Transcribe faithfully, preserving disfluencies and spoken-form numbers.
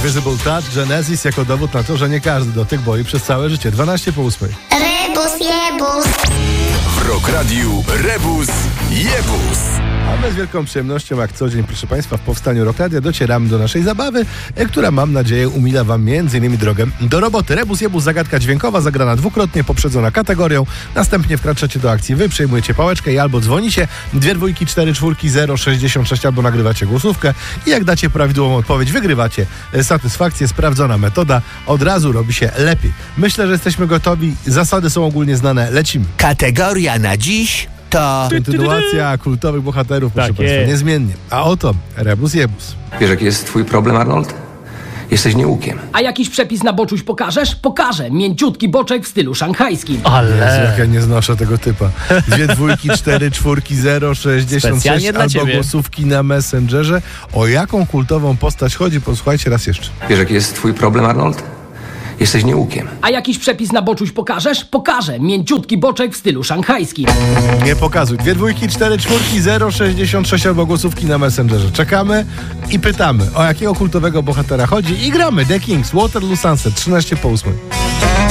Invisible Touch, Genesis jako dowód na to, że nie każdy dotyk boli przez całe życie. dwanaście po ósmej. Rebus jebus. W Rock Radiu Rebus jebus. A my z wielką przyjemnością, jak co dzień, proszę Państwa, w powstaniu Rock Radia docieramy do naszej zabawy, która, mam nadzieję, umila Wam między innymi drogę do roboty. Rebus jebus, zagadka dźwiękowa, zagrana dwukrotnie, poprzedzona kategorią. Następnie wkraczacie do akcji wy, przejmujecie pałeczkę i albo dzwonicie dwie dwójki, cztery czwórki, zero sześćdziesiąt sześć, albo nagrywacie głosówkę i jak dacie prawidłową odpowiedź, wygrywacie satysfakcję. Sprawdzona metoda, od razu robi się lepiej. Myślę, że jesteśmy gotowi. Zasady są ogólnie znane. Lecimy. Kategoria na dziś to... Kontynuacja kultowych bohaterów, proszę Tak Państwa, jest. niezmiennie. A oto Rebus jebus. Wiesz, jaki jest twój problem, Arnold? Jesteś nieukiem. A jakiś przepis na boczuś pokażesz? Pokażę. Mięciutki boczek w stylu szanghajskim. Jezu, Ale... jak ja nie znoszę tego typa. Dwie dwójki, cztery czwórki, zero sześćdziesiąt sześć, Specjalnie dla albo ciebie. głosówki na Messengerze. O jaką kultową postać chodzi? Posłuchajcie raz jeszcze. Wiesz, jaki jest twój problem, Arnold? Jesteś nieukiem. A jakiś przepis na boczuś pokażesz? Pokażę. Mięciutki boczek w stylu szanghajskim. Nie pokazuj. Dwie dwójki, cztery czwórki, zero sześćdziesiąt sześć, albo głosówki na Messengerze. Czekamy i pytamy, o jakiego kultowego bohatera chodzi i gramy. The Kings, Waterloo Sunset, trzynaście po ósmej.